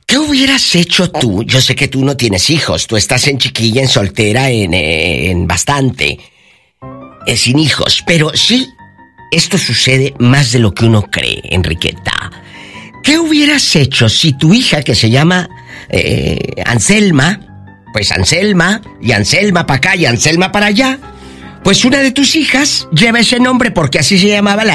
¿Qué hubieras hecho tú? Yo sé que tú no tienes hijos, tú estás en chiquilla, en soltera, en bastante, sin hijos, pero sí, esto sucede más de lo que uno cree, Enriqueta. ¿Qué hubieras hecho si tu hija, que se llama Anselma, pues Anselma, y Anselma para acá, y Anselma para allá, pues una de tus hijas lleva ese nombre porque así se llamaba la